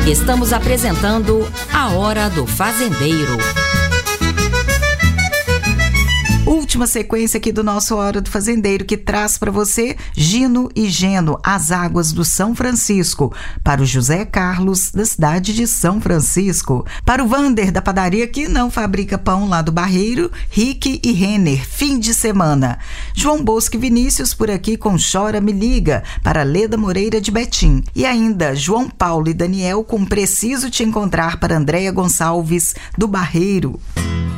Estamos apresentando A Hora do Fazendeiro. Última sequência aqui do nosso Hora do Fazendeiro, que traz para você Gino e Geno, As Águas do São Francisco, para o José Carlos, da cidade de São Francisco, para o Vander, da padaria que não fabrica pão lá do Barreiro, Rick e Renner, Fim de Semana, João Bosco e Vinícius por aqui com Chora Me Liga, para Leda Moreira de Betim, e ainda João Paulo e Daniel com Preciso Te Encontrar, para Andréia Gonçalves do Barreiro.